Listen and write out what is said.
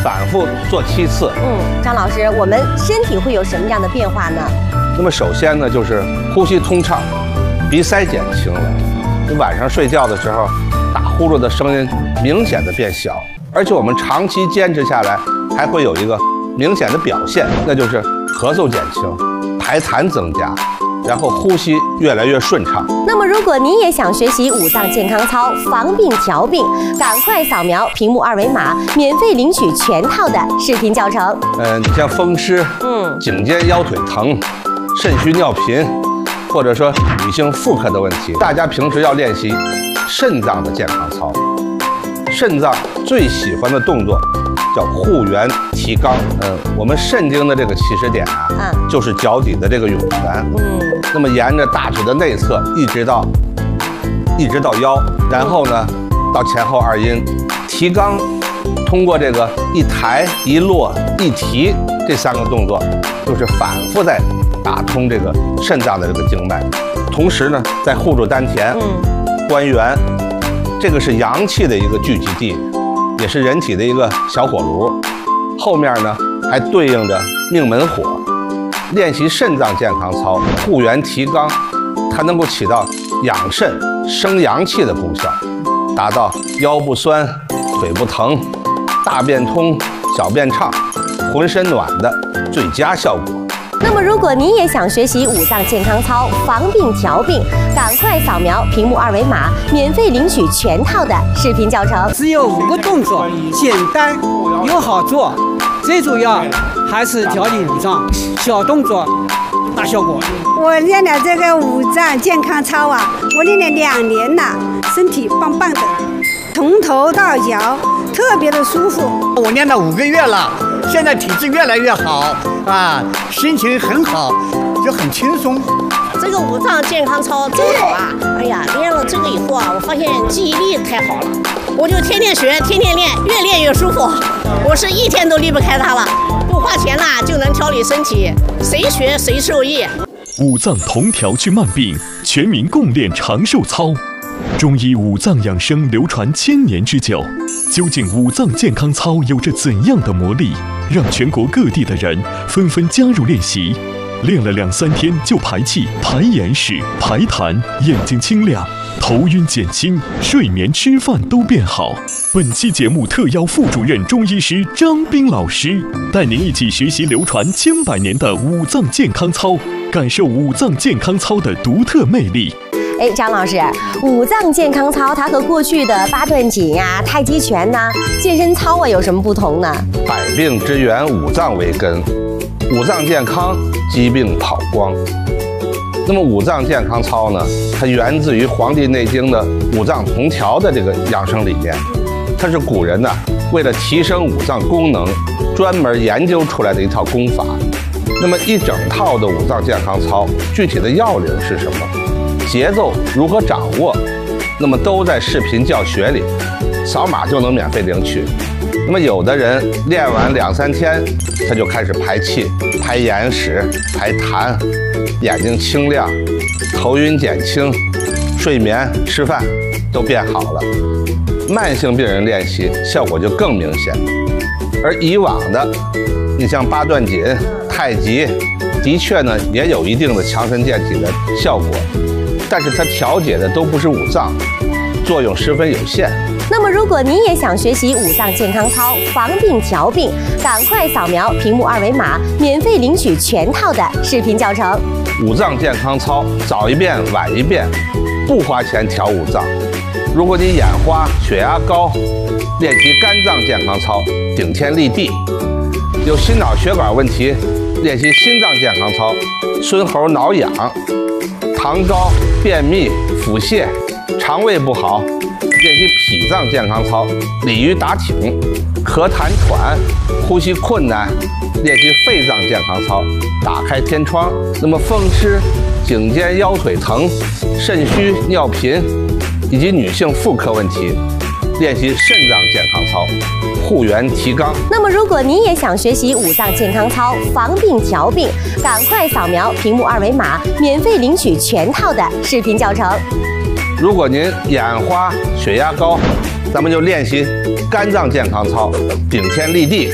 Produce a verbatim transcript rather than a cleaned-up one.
反复做七次。 嗯，张老师，我们身体会有什么样的变化呢？ 那么首先呢，就是呼吸通畅，鼻塞减轻了。你晚上睡觉的时候，打呼噜的声音明显的变小，而且我们长期坚持下来，还会有一个明显的表现，那就是咳嗽减轻，排痰增加，然后呼吸越来越顺畅。 那么，如果您也想学习五脏健康操，防病调病，赶快扫描屏幕二维码，免费领取全套的视频教程。 嗯、呃，你像风湿、嗯，颈肩腰腿疼、肾虚尿频，或者说女性妇科的问题，大家平时要练习肾脏的健康操。肾脏最喜欢的动作叫护元提肛。嗯，我们肾经的这个起始点啊，嗯，就是脚底的这个涌泉。嗯，那么沿着大腿的内侧一直到一直到腰，然后呢到前后二阴提肛，通过这个一抬一落一提这三个动作，就是反复在打通这个肾脏的这个经脉，同时呢在护住丹田、嗯、关元，这个是阳气的一个聚集地，也是人体的一个小火炉。后面呢还对应着命门火。练习肾脏健康操，护元提肛，它能够起到养肾生阳气的功效，达到腰不酸、腿不疼、大便通、小便畅、浑身暖的最佳效果。 那么，如果您也想学习五脏健康操，防病调病，赶快扫描屏幕二维码，免费领取全套的视频教程。 只有五个动作，简单又好做，最主要还是调理五脏，小动作大效果。 我练了这个五脏健康操啊，我练了两年了，身体棒棒的，从头到脚特别的舒服。 我练了五个月了，现在体质越来越好啊，心情很好，就很轻松。 这个五脏健康操真好啊！哎呀，练了这个以后啊，我发现记忆力太好了，我就天天学，天天练，越练越舒服。我是一天都离不开它了，不花钱啦就能调理身体，谁学谁受益。 五脏同调去慢病，全民共练长寿操。中医五脏养生流传千年之久，究竟五脏健康操有着怎样的魔力，让全国各地的人纷纷加入练习？练了两三天就排气、排眼屎、排痰，眼睛清亮，头晕减轻，睡眠、吃饭都变好。本期节目特邀副主任中医师张斌老师，带您一起学习流传千百年的五脏健康操，感受五脏健康操的独特魅力。 哎，张老师，五脏健康操它和过去的八段锦啊、太极拳呐、啊、健身操啊有什么不同呢？ 百病之源，五脏为根，五脏健康，疾病跑光。那么五脏健康操呢，它源自于《黄帝内经》的五脏同调的这个养生理念，它是古人呢为了提升五脏功能，专门研究出来的一套功法。那么一整套的五脏健康操，具体的要领是什么？节奏如何掌握？那么都在视频教学里，扫码就能免费领取。那么有的人练完两三天，他就开始排气、排眼屎、排痰，眼睛清亮，头晕减轻，睡眠、吃饭都变好了。慢性病人练习效果就更明显。而以往的，你像八段锦、太极，的确呢也有一定的强身健体的效果。但是它调节的都不是五脏，作用十分有限。 那么，如果您也想学习五脏健康操，防病调病，赶快扫描屏幕二维码，免费领取全套的视频教程。 五脏健康操，早一遍晚一遍，不花钱调五脏。如果你眼花、血压高，练习肝脏健康操，顶天立地；有心脑血管问题，练习心脏健康操，孙猴挠痒。糖高、便秘、腹泻、肠胃不好，练习脾脏健康操，鲤鱼打挺；咳痰喘、呼吸困难，练习肺脏健康操，打开天窗。那么风湿、颈肩腰腿疼、肾虚尿频以及女性妇科问题，练习肾脏健康操，护元提肛。 那么，如果您也想学习五脏健康操，防病调病，赶快扫描屏幕二维码，免费领取全套的视频教程。 如果您眼花、血压高，咱们就练习肝脏健康操，顶天立地。